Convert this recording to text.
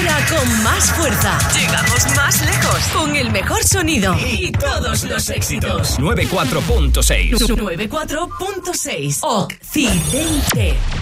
Ahora con más fuerza. Llegamos más lejos. Con el mejor sonido. Y todos los éxitos. 94.6. 94.6. Occidente.